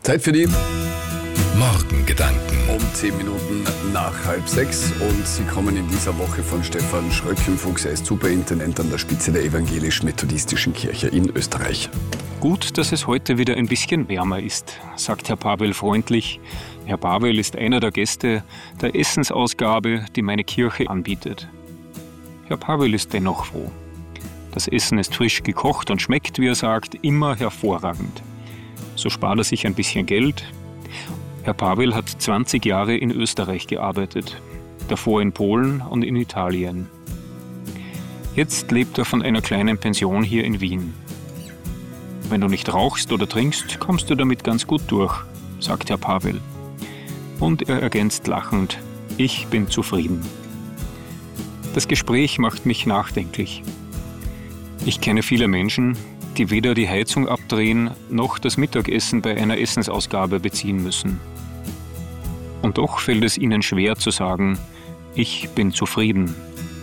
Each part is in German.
Zeit für die Morgengedanken. um 10 Minuten nach 5:30 und sie kommen in dieser Woche von Stefan Schröckenfuchs. Er ist Superintendent an der Spitze der evangelisch-methodistischen Kirche in Österreich. Gut, dass es heute wieder ein bisschen wärmer ist, sagt Herr Pavel freundlich. Herr Pavel ist einer der Gäste der Essensausgabe, die meine Kirche anbietet. Herr Pavel ist dennoch froh. Das Essen ist frisch gekocht und schmeckt, wie er sagt, immer hervorragend. So spart er sich ein bisschen Geld. Herr Pavel hat 20 Jahre in Österreich gearbeitet, davor in Polen und in Italien. Jetzt lebt er von einer kleinen Pension hier in Wien. Wenn du nicht rauchst oder trinkst, kommst du damit ganz gut durch, sagt Herr Pavel. Und er ergänzt lachend, ich bin zufrieden. Das Gespräch macht mich nachdenklich. Ich kenne viele Menschen, die weder die Heizung abdrehen, noch das Mittagessen bei einer Essensausgabe beziehen müssen. Und doch fällt es ihnen schwer zu sagen, ich bin zufrieden.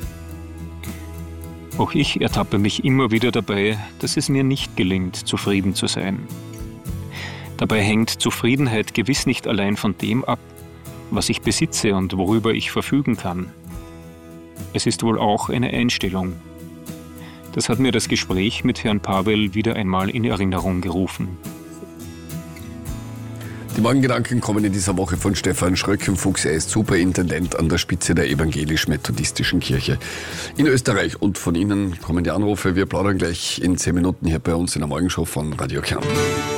Auch ich ertappe mich immer wieder dabei, dass es mir nicht gelingt, zufrieden zu sein. Dabei hängt Zufriedenheit gewiss nicht allein von dem ab, was ich besitze und worüber ich verfügen kann. Es ist wohl auch eine Einstellung. Das hat mir das Gespräch mit Herrn Pavel wieder einmal in Erinnerung gerufen. Die Morgengedanken kommen in dieser Woche von Stefan Schröckenfuchs. Er ist Superintendent an der Spitze der evangelisch-methodistischen Kirche in Österreich. Und von Ihnen kommen die Anrufe. Wir plaudern gleich in 10 Minuten hier bei uns in der Morgenshow von Radio Kärnten.